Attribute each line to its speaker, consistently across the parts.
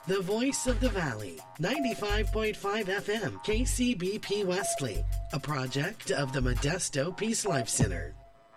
Speaker 1: The Voice of the Valley, 95.5 FM, KCBP Wesley, a project of the Modesto Peace Life Center.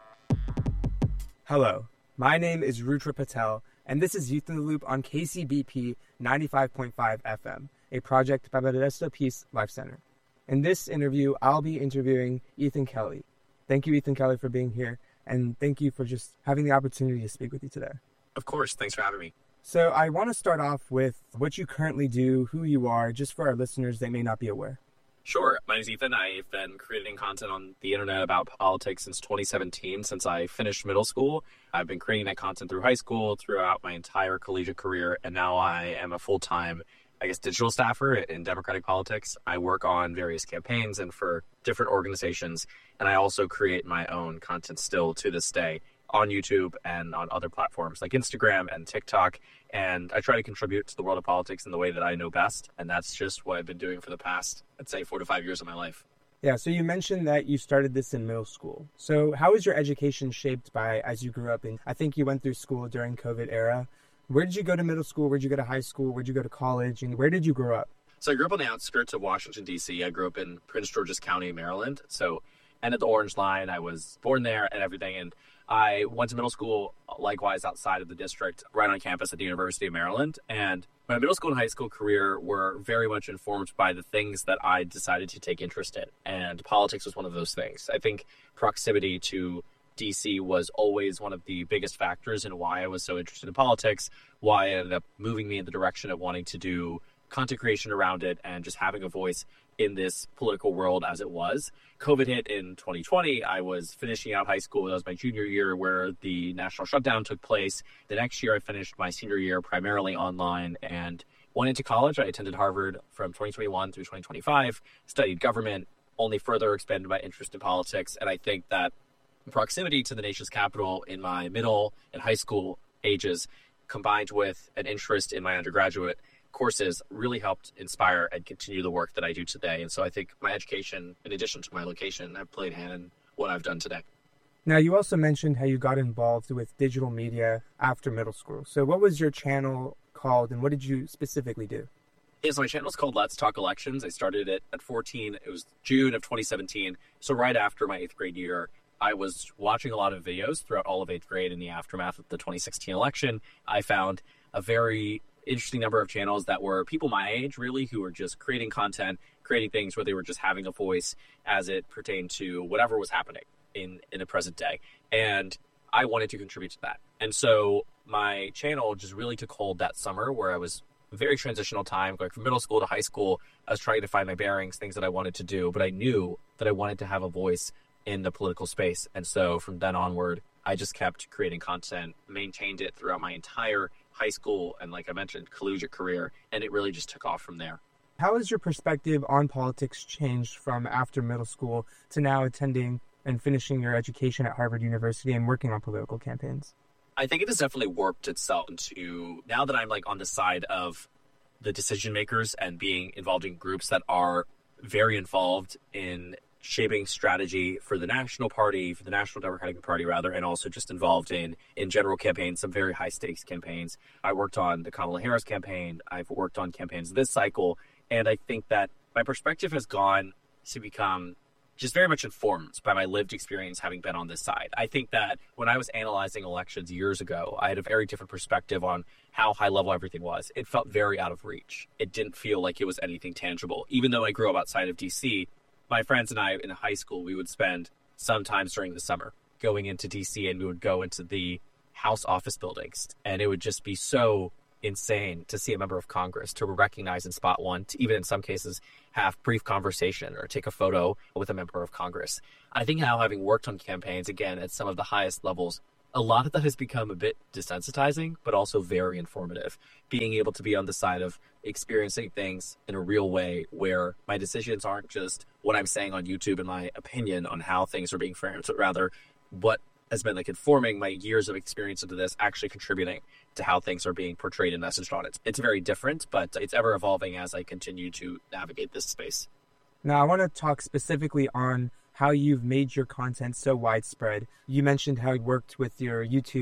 Speaker 2: Hello, my name is Rudra Patel, and this is Youth in the Loop on KCBP 95.5 FM, a project by Modesto Peace Life Center. In this interview, I'll be interviewing Ethan Kelly. Thank you, Ethan Kelly, for being here, and thank you for just having the opportunity to speak with you today.
Speaker 3: Of course, thanks for having me.
Speaker 2: So I want to start off with what you currently do, who you are, just for our listeners that may not be aware.
Speaker 3: Sure. My name is Ethan. I've been creating content on the internet about politics since 2017, since I finished middle school. I've been creating that content through high school, throughout my entire collegiate career, and now I am a full-time, digital staffer in Democratic politics. I work on various campaigns and for different organizations, and I also create my own content still to this day on YouTube and on other platforms like Instagram and TikTok. And I try to contribute to the world of politics in the way that I know best. And that's just what I've been doing for the past, 4 to 5 years of my life.
Speaker 2: Yeah, so you mentioned that you started this in middle school. So how was your education shaped by as you grew up? And I think you went through school during COVID era. Where did you go to middle school? Where did you go to high school? Where did you go to college? And where did you grow up?
Speaker 3: So I grew up on the outskirts of Washington, D.C. I grew up in Prince George's County, Maryland. So end of the Orange Line. I was born there and everything. And I went to middle school, likewise, outside of the district, right on campus at the University of Maryland. And my middle school and high school career were very much informed by the things that I decided to take interest in. And politics was one of those things. I think proximity to DC was always one of the biggest factors in why I was so interested in politics, why it ended up moving me in the direction of wanting to do content creation around it and just having a voice in this political world as it was. COVID hit in 2020. I was finishing out high school. That was my junior year where the national shutdown took place. The next year I finished my senior year primarily online and went into college. I attended Harvard from 2021 through 2025, studied government, only further expanded my interest in politics. And I think that proximity to the nation's capital in my middle and high school ages, combined with an interest in my undergraduate courses, really helped inspire and continue the work that I do today. And so I think my education, in addition to my location, have played hand in what I've done today.
Speaker 2: Now, you also mentioned how you got involved with digital media after middle school. So what was your channel called and what did you specifically do?
Speaker 3: Yeah, so my channel is called Let's Talk Elections. I started it at 14. It was June of 2017. So right after my 8th grade year, I was watching a lot of videos throughout all of 8th grade in the aftermath of the 2016 election. I found a very interesting number of channels that were people my age, really, who were just creating content, creating things where they were just having a voice as it pertained to whatever was happening in the present day. And I wanted to contribute to that. And so my channel just really took hold that summer where I was very transitional time, going from middle school to high school. I was trying to find my bearings, things that I wanted to do, but I knew that I wanted to have a voice in the political space. And so from then onward, I just kept creating content, maintained it throughout my entire high school and, like I mentioned, collegiate career, and it really just took off from there.
Speaker 2: How has your perspective on politics changed from after middle school to now attending and finishing your education at Harvard University and working on political campaigns?
Speaker 3: I think it has definitely warped itself into, now that I'm on the side of the decision makers and being involved in groups that are very involved in shaping strategy for the National Party, for the National Democratic Party rather, and also just involved in general campaigns, some very high stakes campaigns. I worked on the Kamala Harris campaign. I've worked on campaigns this cycle. And I think that my perspective has gone to become just very much informed by my lived experience having been on this side. I think that when I was analyzing elections years ago, I had a very different perspective on how high level everything was. It felt very out of reach. It didn't feel like it was anything tangible. Even though I grew up outside of DC, my friends and I in high school, we would spend sometimes during the summer going into DC and we would go into the House office buildings. And it would just be so insane to see a member of Congress, to recognize and spot one, to even in some cases have brief conversation or take a photo with a member of Congress. I think now, having worked on campaigns, again, at some of the highest levels, a lot of that has become a bit desensitizing, but also very informative. Being able to be on the side of experiencing things in a real way where my decisions aren't just what I'm saying on YouTube and my opinion on how things are being framed, but rather what has been informing my years of experience into this, actually contributing to how things are being portrayed and messaged on it. It's very different, but it's ever evolving as I continue to navigate this space.
Speaker 2: Now, I want to talk specifically on how you've made your content so widespread. You mentioned how you worked with your YouTube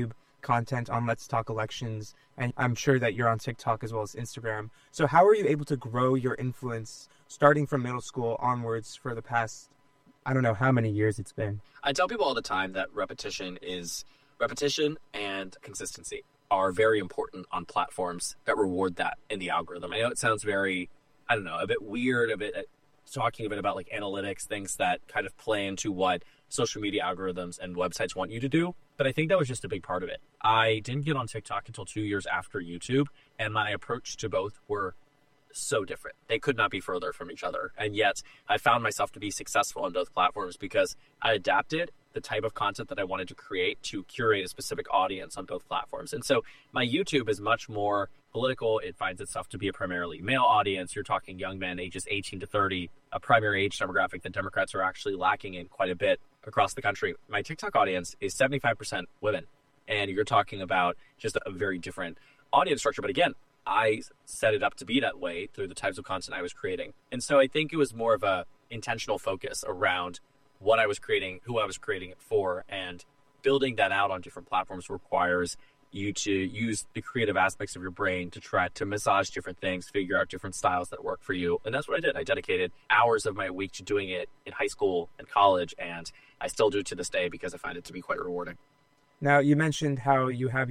Speaker 2: content on Let's Talk Elections, and I'm sure that you're on TikTok as well as Instagram. So how are you able to grow your influence starting from middle school onwards for the past, I don't know how many years it's been?
Speaker 3: I tell people all the time that repetition and consistency are very important on platforms that reward that in the algorithm. I know it sounds very, a bit weird, talking a bit about like analytics, things that kind of play into what social media algorithms and websites want you to do. But I think that was just a big part of it. I didn't get on TikTok until 2 years after YouTube, and my approach to both were so different. They could not be further from each other. And yet I found myself to be successful on both platforms because I adapted the type of content that I wanted to create to curate a specific audience on both platforms. And so my YouTube is much more political. It finds itself to be a primarily male audience. You're talking young men ages 18 to 30, a primary age demographic that Democrats are actually lacking in quite a bit across the country. My TikTok audience is 75% women. And you're talking about just a very different audience structure. But again, I set it up to be that way through the types of content I was creating. And so I think it was more of a intentional focus around what I was creating, who I was creating it for, and building that out on different platforms requires you to use the creative aspects of your brain to try to massage different things, figure out different styles that work for you. And that's what I did. I dedicated hours of my week to doing it in high school and college, and I still do to this day because I find it to be quite rewarding.
Speaker 2: Now, you mentioned how you have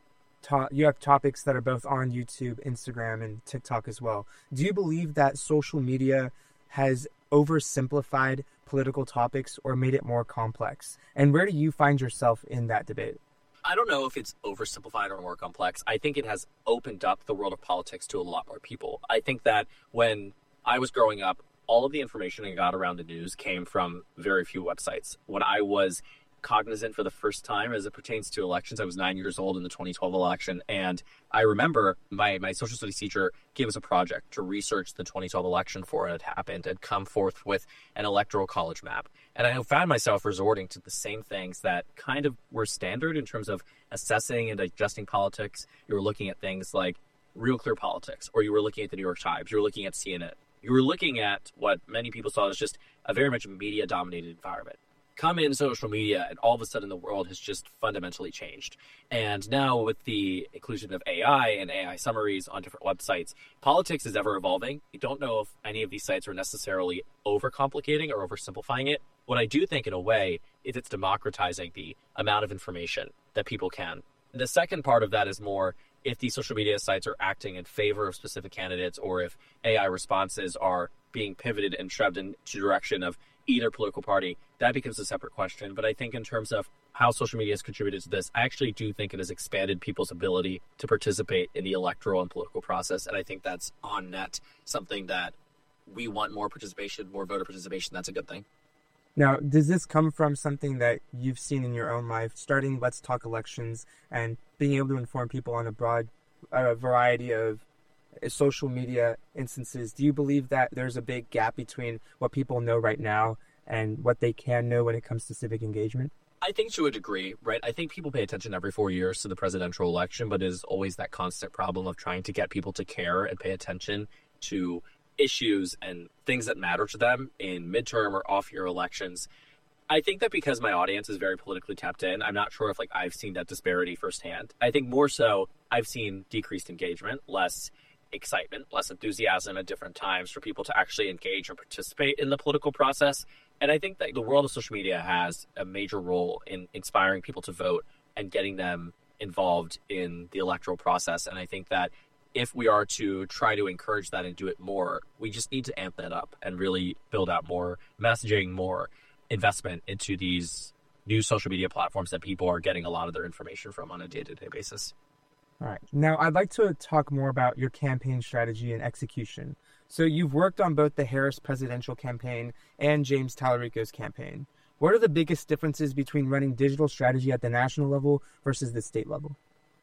Speaker 2: you have topics that are both on YouTube, Instagram, and TikTok as well. Do you believe that social media has oversimplified political topics or made it more complex? And where do you find yourself in that debate?
Speaker 3: I don't know if it's oversimplified or more complex. I think it has opened up the world of politics to a lot more people. I think that when I was growing up, all of the information I got around the news came from very few websites. When I was cognizant for the first time as it pertains to elections, I was 9 years old in the 2012 election, and I remember my social studies teacher gave us a project to research the 2012 election for it had happened and come forth with an electoral college map. And I found myself resorting to the same things that kind of were standard in terms of assessing and digesting politics. You were looking at things like Real Clear Politics, or you were looking at the New York Times, you were looking at CNN. You were looking at what many people saw as just a very much media-dominated environment. Come in social media, and all of a sudden the world has just fundamentally changed. And now with the inclusion of AI and AI summaries on different websites, politics is ever evolving. You don't know if any of these sites are necessarily overcomplicating or oversimplifying it. What I do think in a way is it's democratizing the amount of information that people can. The second part of that is more if these social media sites are acting in favor of specific candidates, or if AI responses are being pivoted and shoved into the direction of either political party, that becomes a separate question. But I think in terms of how social media has contributed to this, I actually do think it has expanded people's ability to participate in the electoral and political process. And I think that's on net something that we want more participation, more voter participation. That's a good thing.
Speaker 2: Now, does this come from something that you've seen in your own life, starting Let's Talk Elections and being able to inform people on a broad variety of social media instances? Do you believe that there's a big gap between what people know right now and what they can know when it comes to civic engagement?
Speaker 3: I think to a degree, right? I think people pay attention every 4 years to the presidential election, but it is always that constant problem of trying to get people to care and pay attention to issues and things that matter to them in midterm or off-year elections. I think that because my audience is very politically tapped in, I'm not sure if I've seen that disparity firsthand. I think more so I've seen decreased engagement, less excitement, less enthusiasm at different times for people to actually engage and participate in the political process. And I think that the world of social media has a major role in inspiring people to vote and getting them involved in the electoral process. And I think that if we are to try to encourage that and do it more, we just need to amp that up and really build out more messaging, more investment into these new social media platforms that people are getting a lot of their information from on a day-to-day basis.
Speaker 2: All right. Now, I'd like to talk more about your campaign strategy and execution. So you've worked on both the Harris presidential campaign and James Tallarico's campaign. What are the biggest differences between running digital strategy at the national level versus the state level?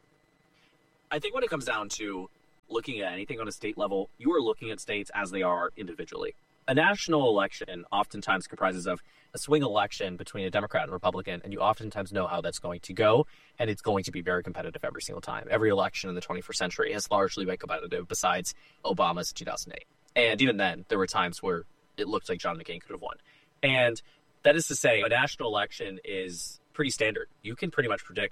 Speaker 3: I think when it comes down to looking at anything on a state level, you are looking at states as they are individually. A national election oftentimes comprises of a swing election between a Democrat and Republican, and you oftentimes know how that's going to go, and it's going to be very competitive every single time. Every election in the 21st century has largely been competitive besides Obama's 2008. And even then, there were times where it looked like John McCain could have won. And that is to say, a national election is pretty standard. You can pretty much predict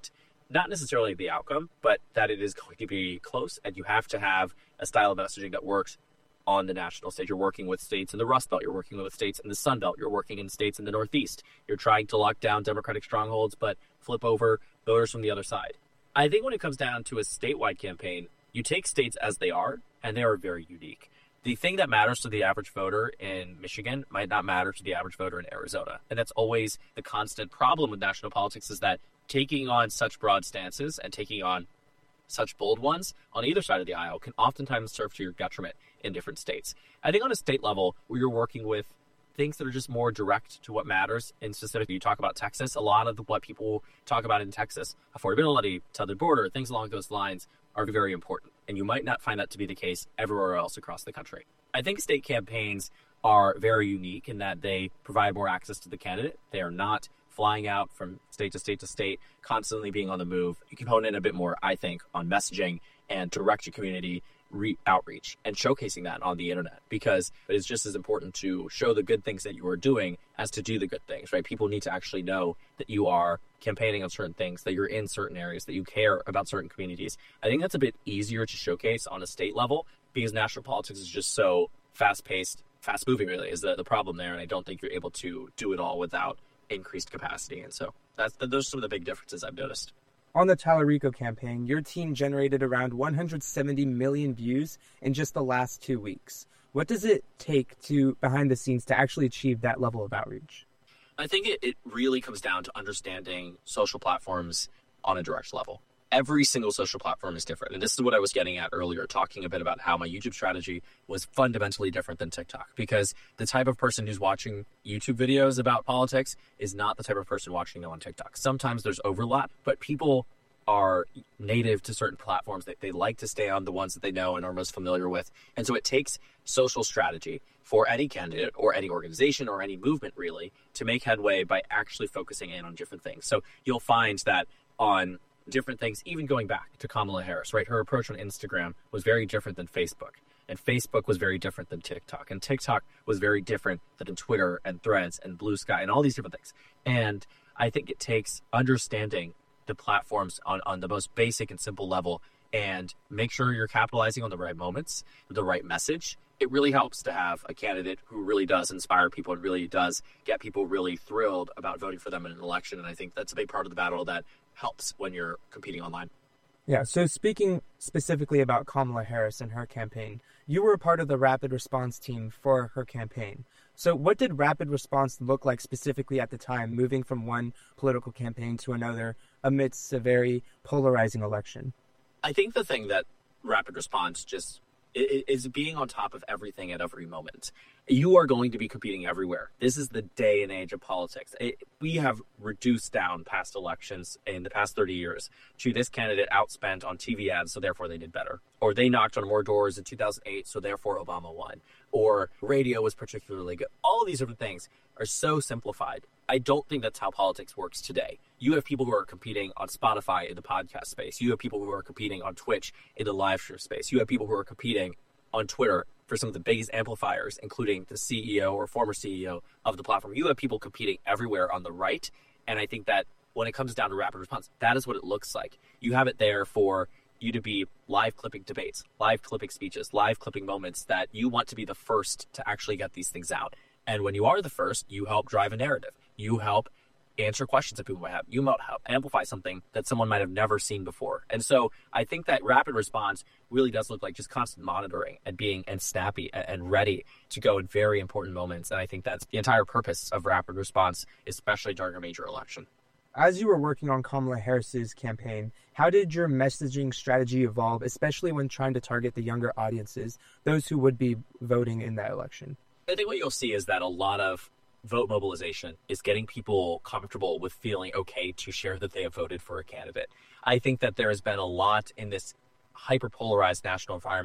Speaker 3: not necessarily the outcome, but that it is going to be close, and you have to have a style of messaging that works on the national stage. You're working with states in the Rust Belt. You're working with states in the Sun Belt. You're working in states in the Northeast. You're trying to lock down Democratic strongholds, but flip over voters from the other side. I think when it comes down to a statewide campaign, you take states as they are, and they are very unique. The thing that matters to the average voter in Michigan might not matter to the average voter in Arizona. And that's always the constant problem with national politics, is that taking on such broad stances and taking on such bold ones on either side of the aisle can oftentimes serve to your detriment in different states. I think on a state level, where you're working with things that are just more direct to what matters, and specifically you talk about Texas, a lot of what people talk about in Texas, affordability, southern border, things along those lines, are very important. And you might not find that to be the case everywhere else across the country. I think state campaigns are very unique in that they provide more access to the candidate. They are not flying out from state to state to state, constantly being on the move. You can hone in a bit more, I think, on messaging and direct your community outreach and showcasing that on the internet, because it is just as important to show the good things that you are doing as to do the good things, right? People need to actually know that you are campaigning on certain things, that you're in certain areas, that you care about certain communities. I think that's a bit easier to showcase on a state level, because national politics is just so fast-paced, fast-moving really is the problem there, and I don't think you're able to do it all without increased capacity. And so those are some of the big differences I've noticed.
Speaker 2: On the Tallarico campaign, your team generated around 170 million views in just the last 2 weeks. What does it take behind the scenes to actually achieve that level of outreach?
Speaker 3: I think it really comes down to understanding social platforms on a direct level. Every single social platform is different. And this is what I was getting at earlier, talking a bit about how my YouTube strategy was fundamentally different than TikTok, because the type of person who's watching YouTube videos about politics is not the type of person watching them on TikTok. Sometimes there's overlap, but people are native to certain platforms. They like to stay on the ones that they know and are most familiar with. And so it takes social strategy for any candidate or any organization or any movement, really, to make headway by actually focusing in on different things. So you'll find that on different things, even going back to Kamala Harris, right? Her approach on Instagram was very different than Facebook. And Facebook was very different than TikTok. And TikTok was very different than Twitter and Threads and Blue Sky and all these different things. And I think it takes understanding the platforms on the most basic and simple level and make sure you're capitalizing on the right moments, the right message. It really helps to have a candidate who really does inspire people and really does get people really thrilled about voting for them in an election. And I think that's a big part of the battle that helps when you're competing online.
Speaker 2: Yeah, so speaking specifically about Kamala Harris and her campaign, you were a part of the rapid response team for her campaign. So what did rapid response look like specifically at the time, moving from one political campaign to another amidst a very polarizing election?
Speaker 3: I think the thing that rapid response just is being on top of everything at every moment. You are going to be competing everywhere. This is the day and age of politics. We have reduced down past elections in the past 30 years to this candidate outspent on TV ads, so therefore they did better. Or they knocked on more doors in 2008, so therefore Obama won. Or radio was particularly good. All of these different things are so simplified. I don't think that's how politics works today. You have people who are competing on Spotify in the podcast space. You have people who are competing on Twitch in the live stream space. You have people who are competing on Twitter for some of the biggest amplifiers, including the CEO or former CEO of the platform. You have people competing everywhere on the right. And I think that when it comes down to rapid response, that is what it looks like. You have it there for you to be live clipping debates, live clipping speeches, live clipping moments that you want to be the first to actually get these things out. And when you are the first, you help drive a narrative. You help answer questions that people might have. You might help amplify something that someone might have never seen before. And so I think that rapid response really does look like just constant monitoring and being snappy and ready to go in very important moments. And I think that's the entire purpose of rapid response, especially during a major election.
Speaker 2: As you were working on Kamala Harris's campaign, how did your messaging strategy evolve, especially when trying to target the younger audiences, those who would be voting in that election?
Speaker 3: I think what you'll see is that a lot of vote mobilization is getting people comfortable with feeling okay to share that they have voted for a candidate. I think that there has been a lot in this hyper-polarized national environment